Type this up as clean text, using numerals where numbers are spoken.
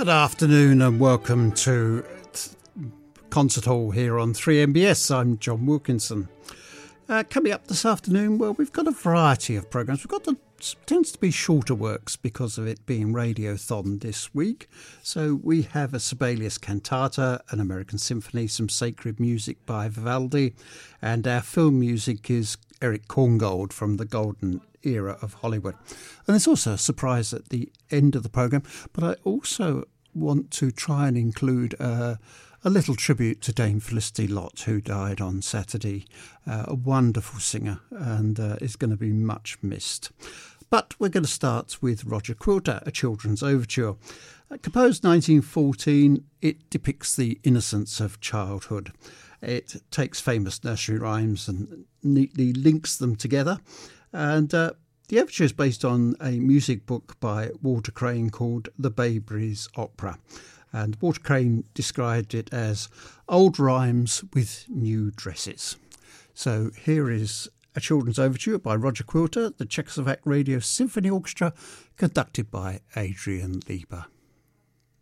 Good afternoon and welcome to Concert Hall here on 3MBS. I'm John Wilkinson. Coming up this afternoon, well, we've got a variety of programmes. We've got tends to be shorter works because of it being Radiothon this week. So we have a Sibelius cantata, an American symphony, some sacred music by Vivaldi, and our film music is Eric Korngold from the golden era of Hollywood. And there's also a surprise at the end of the programme, but I also want to try and include a little tribute to Dame Felicity Lott, who died on Saturday, a wonderful singer, and is going to be much missed. But we're going to start with Roger Quilter, a children's overture. Composed 1914, it depicts the innocence of childhood. It takes famous nursery rhymes and neatly links them together. And the overture is based on a music book by Walter Crane called The Baberys Opera. And Walter Crane described it as old rhymes with new dresses. So here is a children's overture by Roger Quilter, the Czechoslovak Radio Symphony Orchestra, conducted by Adrian Lieber.